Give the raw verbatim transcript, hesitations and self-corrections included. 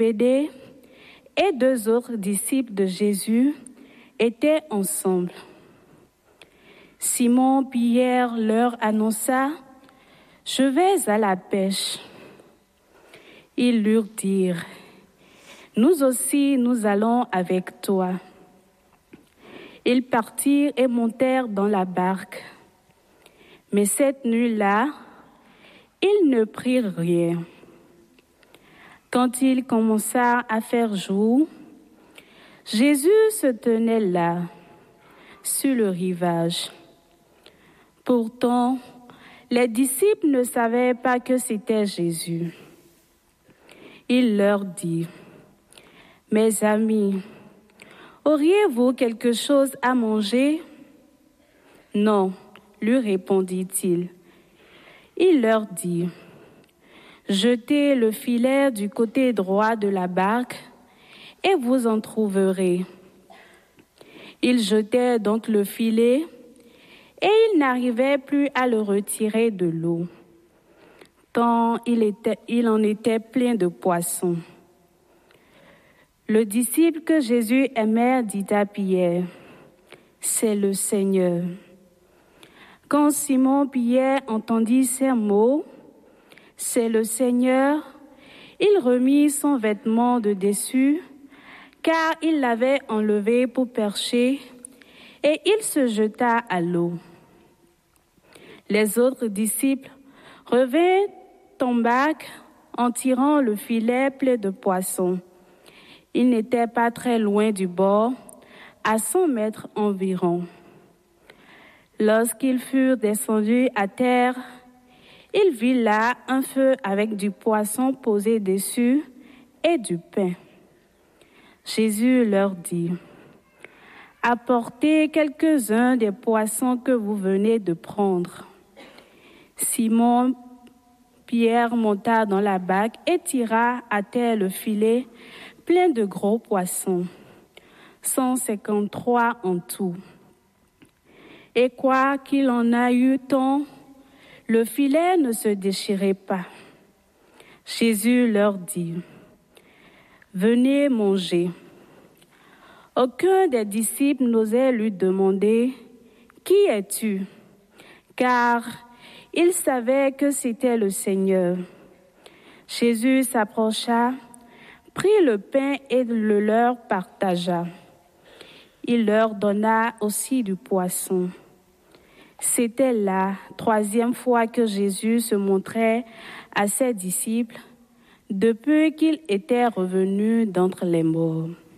Zébédée et deux autres disciples de Jésus étaient ensemble. Simon-Pierre leur annonça « Je vais à la pêche ». Ils lui dirent « Nous aussi, nous allons avec toi ». Ils partirent et montèrent dans la barque. Mais cette nuit-là, ils ne prirent rien. Quand il commença à faire jour, Jésus se tenait là, sur le rivage. Pourtant, les disciples ne savaient pas que c'était Jésus. Il leur dit, « Mes amis, auriez-vous quelque chose à manger ?» « Non, » lui répondit-il. Il leur dit, « Jetez le filet du côté droit de la barque et vous en trouverez. » Ils jetaient donc le filet et ils n'arrivaient plus à le retirer de l'eau, tant il, était, il en était plein de poissons. Le disciple que Jésus aimait dit à Pierre, « C'est le Seigneur. » Quand Simon-Pierre entendit ces mots, « C'est le Seigneur », il remit son vêtement de dessus, car il l'avait enlevé pour percher, et il se jeta à l'eau. Les autres disciples revinrent en barque en tirant le filet plein de poissons. Ils n'étaient pas très loin du bord, à cent mètres environ. Lorsqu'ils furent descendus à terre, ils virent là un feu avec du poisson posé dessus et du pain. Jésus leur dit, « Apportez quelques-uns des poissons que vous venez de prendre. » Simon Pierre monta dans la barque et tira à terre le filet plein de gros poissons, cent cinquante-trois en tout. Et quoi qu'il en a eu tant, le filet ne se déchirait pas. Jésus leur dit, « Venez manger. » Aucun des disciples n'osait lui demander, « Qui es-tu ?» car il savait que c'était le Seigneur. Jésus s'approcha, prit le pain et le leur partagea. Il leur donna aussi du poisson. C'était la troisième fois que Jésus se montrait à ses disciples depuis qu'il était revenu d'entre les morts.